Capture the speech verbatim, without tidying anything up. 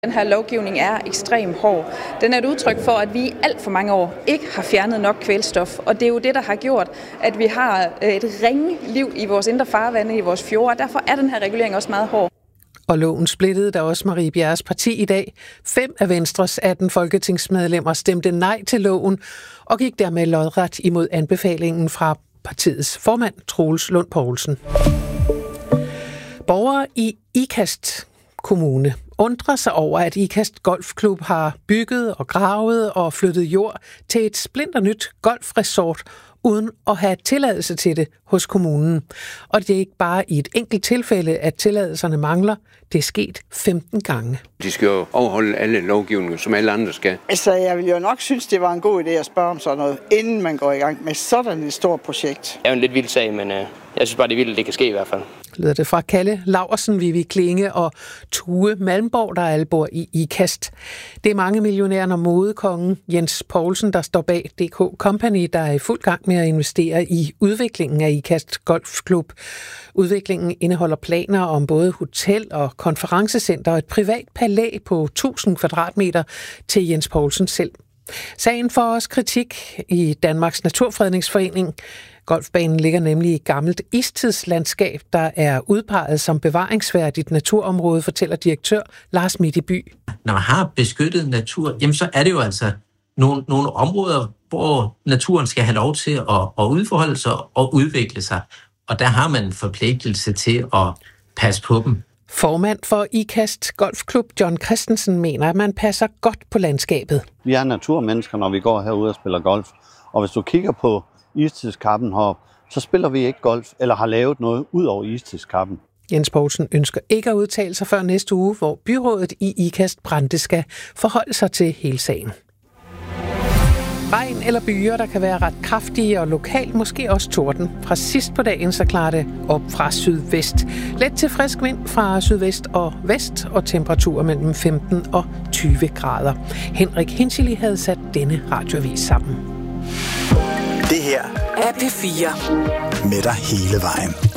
Den her lovgivning er ekstremt hård. Den er et udtryk for, at vi i alt for mange år ikke har fjernet nok kvælstof. Og det er jo det, der har gjort, at vi har et ringe liv i vores indre farvande, i vores fjorde. Derfor er den her regulering også meget hård. Og loven splittede da også Marie Bjerres parti i dag. Fem af Venstres atten folketingsmedlemmer stemte nej til loven og gik dermed lodret imod anbefalingen fra partiets formand, Troels Lund Poulsen. Borgere i Ikast Kommune undrer sig over, at Ikast Golfklub har bygget og gravet og flyttet jord til et splinternyt golfresort, uden at have tilladelse til det hos kommunen. Og det er ikke bare i et enkelt tilfælde, at tilladelserne mangler. Det er sket femten gange. De skal jo overholde alle lovgivninger, som alle andre skal. Altså, jeg vil jo nok synes, det var en god idé at spørge om sådan noget, inden man går i gang med sådan et stort projekt. Det er jo en lidt vild sag, men øh, jeg synes bare, det er vildt, at det kan ske i hvert fald. Lyder det fra Kalle Laursen, Vivi Klinge og Tue Malmborg, der alle bor i Ikast. Det er mange millionæren og modekongen Jens Poulsen, der står bag D K Company, der er i fuld gang med at investere i udviklingen af Ikast Golfklub. Udviklingen indeholder planer om både hotel og konferencecenter og et privat palæ på tusind kvadratmeter til Jens Poulsen selv. Sagen får også kritik i Danmarks Naturfredningsforening. Golfbanen ligger nemlig i et gammelt istidslandskab, der er udpeget som bevaringsværdigt naturområde, fortæller direktør Lars Mitteby. Når man har beskyttet natur, jamen så er det jo altså nogle, nogle områder, hvor naturen skal have lov til at, at udfolde sig og udvikle sig. Og der har man en forpligtelse til at passe på dem. Formand for Ikast Golfklub, John Christensen, mener, at man passer godt på landskabet. Vi er naturmennesker, når vi går herude og spiller golf. Og hvis du kigger på istidskappen heroppe, så spiller vi ikke golf eller har lavet noget ud over istidskappen. Jens Poulsen ønsker ikke at udtale sig før næste uge, hvor byrådet i Ikast Brande skal forholde sig til hele sagen. Regn eller byer, der kan være ret kraftige og lokalt måske også torden. Fra sidst på dagen så klarer det op fra sydvest. Let til frisk vind fra sydvest og vest og temperaturer mellem femten og tyve grader. Henrik Hinchili havde sat denne radioavis sammen. Det her er P fire med dig hele vejen.